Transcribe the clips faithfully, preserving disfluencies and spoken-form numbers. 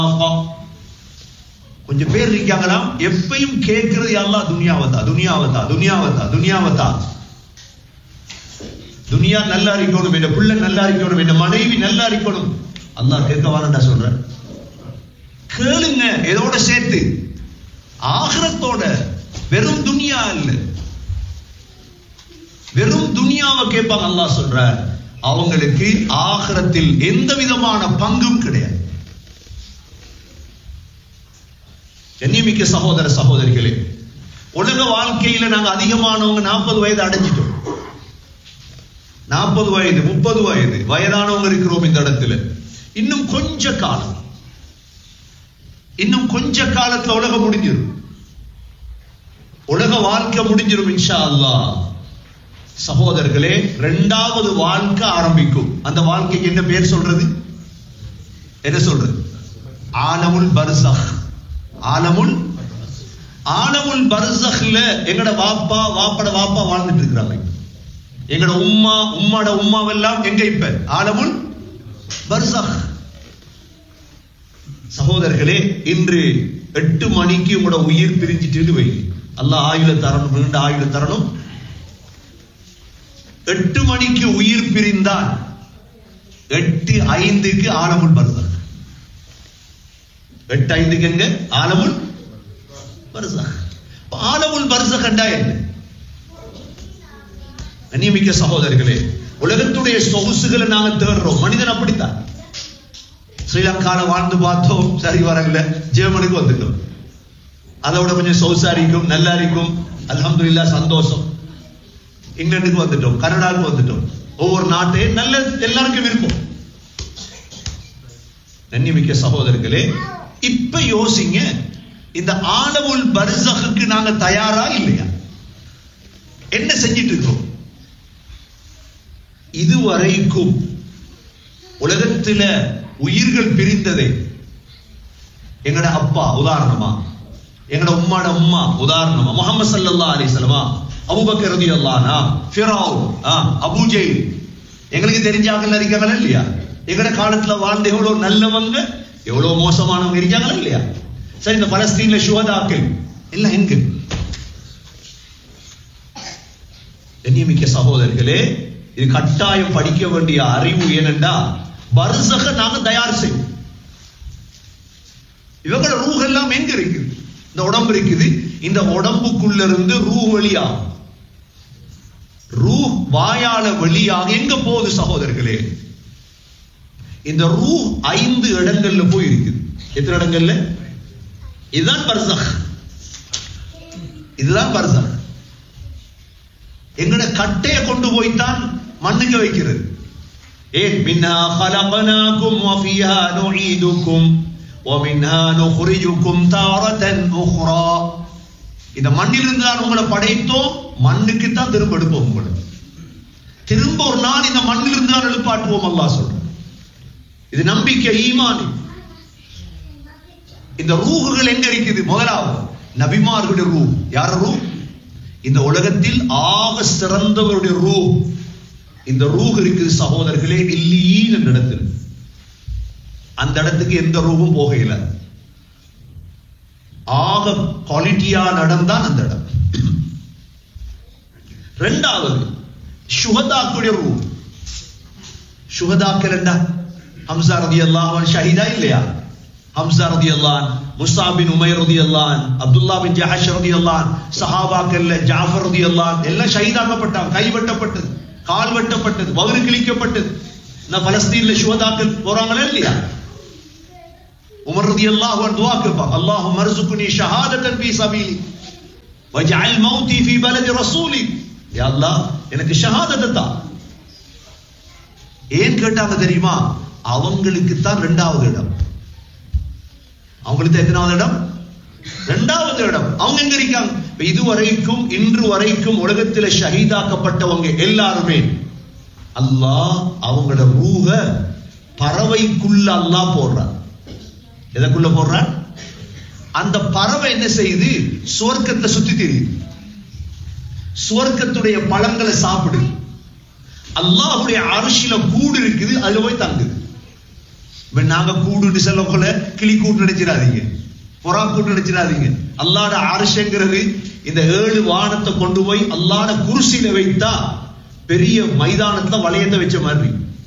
கொஞ்சம் பேர் இருக்காங்களாம் எப்பயும் கேட்கிறது அல்லாஹ் துனியாவதா துனியாவதா துனியாவதா துனியாவதா துனியா நல்லா இருக்கணும், என்ன பிள்ளை நல்லா இருக்கணும், என்ன மனைவி நல்லா இருக்கணும். அல்லாஹ் கேட்க வாரண்டா சொல்ற, கேளுங்க எதோட சேர்த்து ஆகிரத்தோட. வெறும் துனியா இல்ல, வெறும் துனியாவை கேட்பாங்க. அல்லாஹ் சொல்ற அவங்களுக்கு ஆகிரத்தில் எந்த விதமான பங்கும் கிடையாது. கண்ணியமிக்க சகோதர சகோதரிகளே, உலக வாழ்க்கையில நாங்க அதிகமானவங்க நாற்பது வயது அடைஞ்சிட்டோம். நாற்பது வயது முப்பது வயது வயதானவங்க இருக்கிறோம் இந்த இடத்துல. இன்னும் கொஞ்ச காலம், இன்னும் கொஞ்ச காலத்துல உலகம் முடிஞ்சிடும், உலக வாழ்க்கை முடிஞ்சிடும் இன்ஷா அல்லாஹ். சகோதரர்களே, இரண்டாவது வாழ்க்கை ஆரம்பிக்கும். அந்த வாழ்க்கைக்கு என்ன பேர் சொல்றது? என்ன சொல்றது? ஆலமுல் பர்ஸஹ். ஆலமுல் ஆலமுல் பர்ஸஹ்ல எங்கட வாப்பா வாப்பட வாப்பா வாழ்ந்துட்டு இருக்கிறாங்க. எங்கட உம்மா உம்மாட உம்மாவெல்லாம் எங்க இப்ப ஆலமுல் பர்ஸஹ். சகோதரர்களே, இன்று எட்டு மணிக்கு உங்களோட உயிர் பிரிஞ்சிட்டு வை, அல்லாஹ் ஆயுள தரணும், நீண்ட ஆயுள தரணும். எட்டு மணிக்கு உயிர் பிரிந்தால் எட்டு ஐந்துக்கு ஆலமுல் பர்ஸஹ். எட்டு ஐந்துக்கு எங்க ஆலமுல் பர்ஸஹ். ஆலமுல் பர்ஸஹ் என்றா என்ன? கண்ணியமிக்க சகோதரர்களே, உலகத்துடைய சொகுசுகளை நாங்க தேடுறோம். மனிதன் அப்படித்தான். ஸ்ரீலங்கால வாழ்ந்து பார்த்தோம், சரி வரல, ஜெர்மனுக்கு வந்துட்டோம், அதோட கொஞ்சம் சொகுசா இருக்கும், நல்லா இருக்கும், அல்ஹம்துலில்லாஹ் சந்தோஷம். இங்கிலாந்துக்கு வந்துட்டோம், கனடாவுக்கு வந்துட்டோம். ஒவ்வொரு நாட்டையும் நல்ல எல்லாருக்கும் விருப்பம். கண்ணியமிக்க சகோதரர்களே, இப்ப யோசிங்க, இந்த ஆலமுல் பர்ஸஹுக்கு நாங்க தயாரா இல்லையா? என்ன செஞ்சிட்டு இருக்கோம்? இதுவரைக்கும் உலகத்துல உயிர்கள் பிரிந்ததே, எங்கட அப்பா உதாரணமா, எங்கட உம்மாட உம்மா உதாரணமா, முஹம்மது ஸல்லல்லாஹு அலைஹி வஸல்லம், அபூபக்கர் ரலியல்லாஹு அன்ஹு, ஃபிரௌன், அபூ ஜஹல், எங்களுக்கு தெரிஞ்சாங்கல இருக்காங்களா இல்லையா? எங்கட காலத்துல வாழ்ந்த எவ்வளவு நல்லவங்க எவ்வளவு மோசமானவங்க இருக்காங்களா இல்லையா? சரி, இந்த பலஸ்தீன்ல ஷுஹதாக்கள் எல்லாம் எங்க? கண்ணியமிக்க சகோதரர்களே, இது கட்டாயம் படிக்க வேண்டிய அறிவு. ஏனென்றா பர்ஸஹ நாங்க தயார் செய்வோம். இவங்களோட ரூஹ் எல்லாம் எங்க இருக்குது? இந்த உடம்பு இருக்குது, இந்த உடம்புக்குள்ள இருந்து ரூஹ் வெளியாகும். ரூஹ் வாயால வெளியாக எங்க போகுது சகோதரர்களே? இந்த ரூஹ் ஐந்து இடங்கள்ல போய் இருக்குது. எத்தனை இடங்கள்ல? இதுதான் பர்ஸஹ், இதுதான் பர்ஸஹ். எங்கட கட்டைய கொண்டு போய்தான் மண்ணுக்கு வைக்கிறது. ஏன் மின்னா خلقناكم وفيها نعيدكم ومنها نخرجكم تارة أخرى. இந்த மண்ணிலிருந்து தான் உங்களை படைத்தோம், மண்ணுக்கு தான் திரும்ப எடுப்போம். உங்களை திரும்ப ஒரு நாள் இந்த மண்ணிலிருந்து தான் எழுப்பாட்டுவோம். அல்லாஹ் சொல்ற இது நம்பிக்கை, ஈமான். இந்த ரூஹுகள் எங்க இருக்குது? முதலாவது நபிமார்களுடைய ரூஹ். யார் ரூஹ்? இந்த உலகத்தில் ஆக சிறந்தவருடைய ரூஹ். இந்த ரூஹ் இருக்குது சகோதரர்களே, இல்லீன் என்ற இடத்தில். அந்த இடத்துக்கு எந்த ரூஹும் போகையில, ஆக குவாலிட்டியா நடந்தான் அந்த இடம். இரண்டாவது ஷுஹதாக்களுடைய ரூஹ். ஷுஹதாக்கள் என்ன? ஹம்சா ரலியல்லாஹு அன்ஹு ஷஹீதா இல்லையா? ஹம்சா ரலியல்லாஹு அன்ஹு, முஸாப் பின் உமைர் ரலியல்லாஹு அன்ஹு, அப்துல்லா பின் ஜஹஷ் ரலியல்லாஹு அன்ஹு, சஹாபாக்கள்ல ஜாஃபர் ரலியல்லாஹு அன்ஹு எல்லாம் ஷஹீதாக்கப்பட்டாங்க. கை வெட்டப்பட்டது, கால் வெட்டப்பட்டது, வயிறு கிழிக்கப்பட்டது. நான் பலஸ்தீன்ல ஷுஹதாக்கள் போறாங்களா இல்லையா? உமர் ரலியல்லாஹு அன்ஹு துஆ கேட்பாங்க, அல்லாஹும்ம அர்ஸுக்னி ஷஹாதத்தன் ஃபீ ஸபீலி வஜ்அல் மௌதி ஃபீ பலதி ரசூலி. யா அல்லாஹ், எனக்கு ஷஹாதத் தா. ஏன் கேட்டாங்க தெரியுமா? அவங்களுக்கு தான் இரண்டாவது இடம். அவங்களுக்கு எத்தனாவது இடம்? இரண்டாவது இடம். அவங்க எங்க இருக்காங்க? இதுவரைக்கும் இன்று வரைக்கும் உலகத்தில் ஷஹீதாக்கப்பட்டவங்க எல்லாருமே அல்லாஹ் அவங்களோட ரூஹ பறவைக்குள்ள அல்லாஹ் போடுறான். எதற்குள்ள போடுறான்? அந்த பறவை என்ன செய்யுது? சுவர்க்கத்தை சுத்தி தெரியுது, சுவர்க்கத்துடைய பழங்களை சாப்பிடுது. அல்லாஹ்வுடைய அர்ஷில கூடு இருக்குது, அதுல போய் தங்குது. நாங்க கூடுன்னு சொல்ல போல கிளி கூட்டு நினைச்சிடாதீங்க, புறா கூட்டு நினைச்சிடாதீங்க. அல்லாஹ்ட அர்ஷ்ங்கிறது இந்த ஏழு வானத்தை கொண்டு போய் அல்லாஹ்ட குர்சியில வைத்தா பெரிய மைதானத்துல வளையத்தை வச்ச மாதிரி,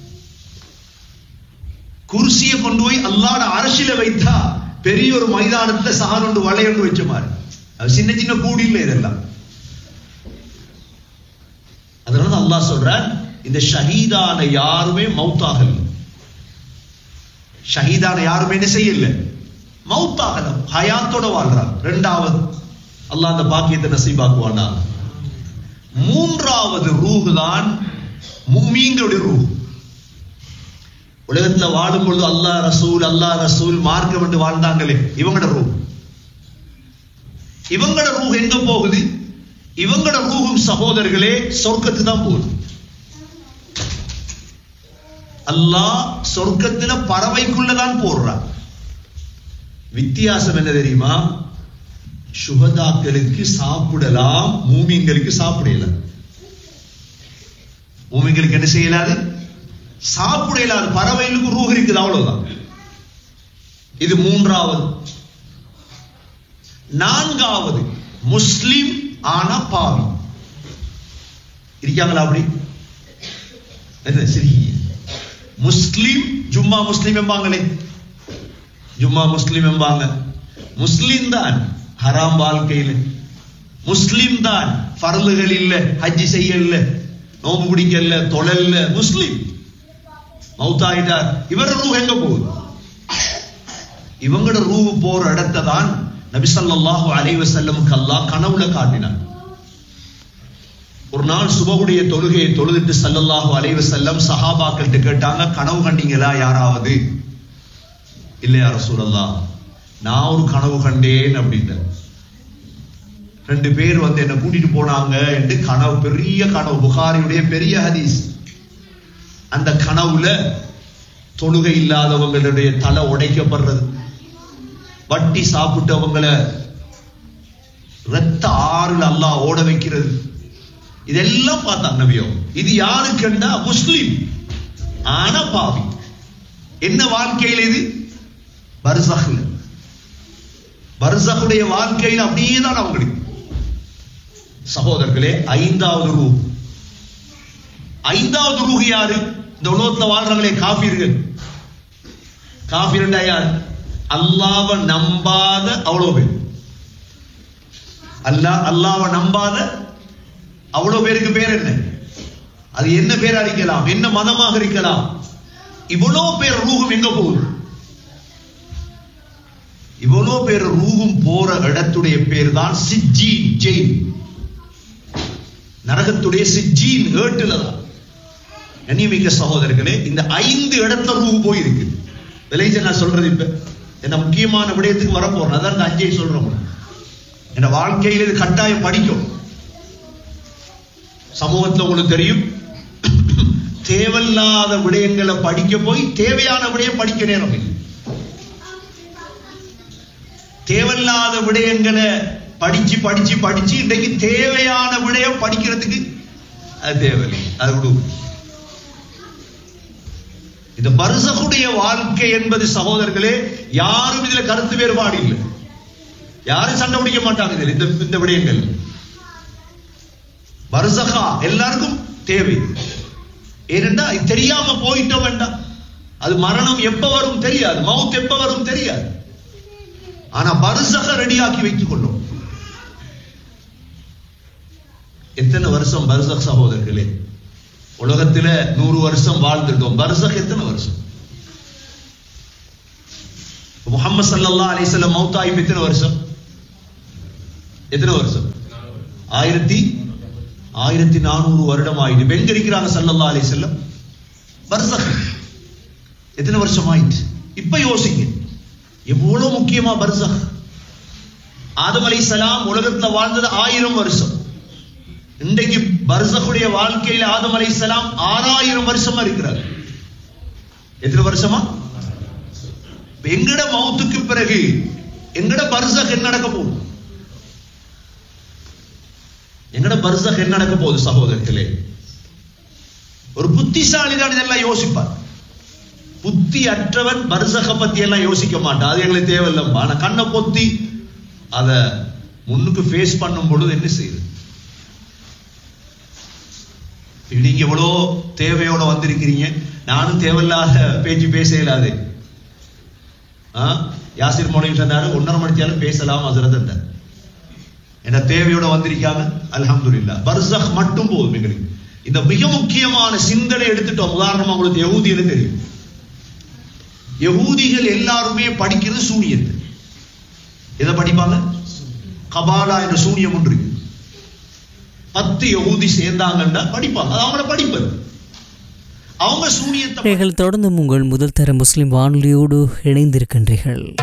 குர்சியை கொண்டு போய் அல்லாஹ்ட அர்ஷில வைத்தா பெரிய ஒரு மைதானத்துல சஹானொண்டு வளையொண்டு வச்ச மாதிரி. சின்ன சின்ன கூடி இல்லை இதெல்லாம். அதனால அல்லாஹ் சொல்றான், இந்த ஷஹீதான யாருமே மௌத்தாகல, ஷஹீதான யாருமே என்ன செய்யல, மௌத்தாகல, ஹயாத்தோட வாழ்றார். இரண்டாவது அல்லாஹ் அந்த பாக்கியத்தை நசீபாக்குவானா. மூன்றாவது ரூஹ் தான் முஃமின்களுடைய ரூஹ். உலகத்துல வாழும் பொழுது அல்லாஹ் ரசூல் அல்லாஹ் ரசூல் மார்க்கம் என்று வாழ்ந்தாங்களே, இவங்கட ரூஹ். இவங்கட ரூஹ் எங்க போகுது? இவங்கட ரூஹும் சகோதரர்களே சொர்க்கத்து தான் போகுது. அல்லாஹ் சொர்க்கத்துல பறவைக்குள்ளதான் போடுறான். வித்தியாசம் என்ன தெரியுமா? சுஹதாக்களுக்கு சாப்பிடலாம், மூமின்களுக்கு சாப்பிடல. மூமின்களுக்கு என்ன செய்யலாது? சாப்பிடலாது. பறவைகளுக்கு ரூஹ் இருக்குது, அவ்வளவுதான். இது மூன்றாவது. நான்காவது முஸ்லிம் ஆனா பாவி இருக்காங்களா? அப்படி என்ன சரி, முஸ்லிம் ஜும்மா முஸ்லிம் என்பாங்களே, ஜும்மா முஸ்லிம் என்பாங்க. முஸ்லிம் தான் ஹராம் வாழ்க்கையில், முஸ்லிம் தான் ஃபர்லுகள் இல்ல, ஹஜ் செய்யல, நோம்பு பிடிக்கல, தொழல்ல, முஸ்லிம் மௌத்தாயிட்டார். இவர ரூஹ் எங்க போகுது? இவங்களோட ரூஹ் போற இடத்தை தான் நபி ஸல்லல்லாஹு அலைஹி வஸல்லம் அல்லாஹ் கனவுல காட்டினார். ஒரு நாள் சுபஹுடைய தொழுகையை தொழுதுட்டு ஸல்லல்லாஹு அலைஹி வஸல்லம் சஹாபாக்கள்கிட்ட கேட்டாங்க, கனவு கண்டீங்களா யாராவது? இல்ல யா ரசூலல்லாஹ், நான் ஒரு கனவு கண்டேன் அப்படின்ட்டு. ரெண்டு பேர் வந்து என்ன கூட்டிட்டு போனாங்க என்று கனவு, பெரிய கனவு, புகாரியுடைய பெரிய ஹதீஸ். அந்த கனவுல தொழுகை இல்லாதவங்களுடைய தலை உடைக்கப்படுறது, வட்டி சாப்பிட்டவங்களை ரத்த ஆறுல அல்லாஹ் ஓட வைக்கிறது, இதெல்லாம் பார்த்தாங்க நபியோ. இது யாருக்குன்னா முஸ்லிம் ஆனா பாவி. என்ன வாழ்க்கையில் இது? பர்ஸஹ்ல, பர்ஸஹுடைய வாழ்க்கையில் அப்படியே தான் அவங்களுக்கு. சகோதரர்களே, ஐந்தாவது ரூஹ். ஐந்தாவது ரூஹ் யாரு? இந்த உலகத்துல வாழ்றாங்களே காஃபிர்கள். காஃபிர்ண்டா யார்? அல்லாஹ்வை நம்பாத அவ்வளவு பேர். அல்லாஹ் அல்லாஹ்வை நம்பாத அவ்வளவு பேருக்கு பேர் என்ன? அது என்ன பேர் அளிக்கலாம், என்ன மதமாக இருக்கலாம். இவ்வளவு பேர் ரூஹும் எங்க போகுது? இவ்வளவு பேர் ரூஹும் போற இடத்துடைய பேர் தான் சிஜ்ஜீன், ஜெயில். நரகத்துடைய சிஜ்ஜீன் ஏட்டுல தான். கண்ணியமிக்க சகோதரர்களே, இந்த ஐந்து இடத்துல ரூஹ் போயிருக்கு. விளைஞ்ச நான் சொல்றது இப்ப என்ன முக்கியமான விடயத்துக்கு வர போறேன். அதான் இந்த அஞ்சை சொல்றோம். என்ன வாழ்க்கையில் இது கட்டாயம் படிக்கும். சமூகத்தில் உங்களுக்கு தெரியும், தேவையில்லாத விடயங்களை படிக்க போய் தேவையான விடயம் படிக்க நேரம் இல்லை. தேவையில்லாத விடயங்களை படிச்சு படிச்சு படிச்சு இன்றைக்கு தேவையான விடயம் படிக்கிறதுக்கு அது தேவையில்லை. அது விடு. இந்த பர்ஸஹுடைய வாழ்க்கை என்பது சகோதரர்களே, யாரும் இதுல கருத்து வேறுபாடு இல்லை, யாரும் சண்டை பிடிக்க மாட்டாங்க இதில். இந்த இந்த விடயங்கள் பர்ஸஹா எல்லாருக்கும் தேவை. ஏனென்றா தெரியாம போயிட்டோம் வேண்டாம், அது மரணம் எப்ப வரும் தெரியாது, மவுத் எப்ப வரும் தெரியாது. ஆனா பர்ஸஹ ரெடியாக்கி வைத்துக் கொள்ளும். எத்தனை வருஷம் பர்ஸஹ் சகோதரர்களே? உலகத்துல நூறு வருஷம் வாழ்ந்துட்டோம். பர்ஸஹ் எத்தனை வருஷம்? முஹம்மது ஸல்லல்லாஹு அலைஹி வஸல்லம் மௌத்தாயி எத்தனை வருஷம்? எத்தனை வருஷம்? ஆயிரத்தி ஆயிரத்தி நானூறு வருடம் ஆயிட்டு. எங்க இருக்கிறாங்க ஸல்லல்லாஹு அலைஹி வஸல்லம்? பர்ஸஹ். எத்தனை வருஷம் ஆயிட்டு? இப்ப யோசிங்க, எவ்வளவு முக்கியமா பர்ஸஹ். ஆதம் அலைஹிஸ்ஸலாம் உலகத்துல வாழ்ந்தது ஆயிரம் வருஷம். இன்றைக்கு பர்ஸஹுடைய வாழ்க்கையில ஆதம் அலைஹிஸ்ஸலாம் ஆறாயிரம் வருஷமா இருக்கிறார். எத்தனை வருஷமா? எங்கட மௌத்துக்கு பிறகு எங்கட பர்ஸஹ் என்ன நடக்க போகுது? எங்கட பர்ஸஹ் என்ன நடக்க போகுது சகோதரர்களே? ஒரு புத்திசாலி தான் இதெல்லாம் யோசிப்பார். புத்தி அற்றவன் பர்சக பத்தி எல்லாம் யோசிக்க மாட்டான், அது எங்களுக்கு தேவையில்லை. ஆனா கண்ணை பொத்தி அத முன்னுக்கு ஃபேஸ் பண்ணும் பொழுது என்ன செய்யுது? நீங்க எவ்வளோ தேவையோட வந்திருக்கிறீங்க, நானும் தேவையில்லாத பேச்சு பேச இயலாது. யாசிர் மௌலவி சொன்னாரு, ஒன்னரை மணித்தாலும் பேசலாம் ஹஸரத். என்ன தேவையோட வந்திருக்காங்க, அல்ஹம்துலில்லாஹ். பர்சக் மட்டும் போதும் எங்களுக்கு. இந்த மிக முக்கியமான சிந்தனை எடுத்துட்டோம். உதாரணமா உங்களுக்கு யஹூதிகளை தெரியும். யஹூதிகள் எல்லாருமே படிக்கிறது சூனியத்தை. எதை படிப்பாங்க? கபாலா என்ற சூனியம் ஒன்று இருக்கு. பத்து யஹூதி சேர்ந்தாங்கன்னா படிப்பாங்க, அது அவங்கள படிப்பது. அவங்க சூனியத்தை தொடர்ந்து உங்கள் முதல் தர முஸ்லிம் வானொலியோடு இணைந்திருக்கின்றீர்கள்.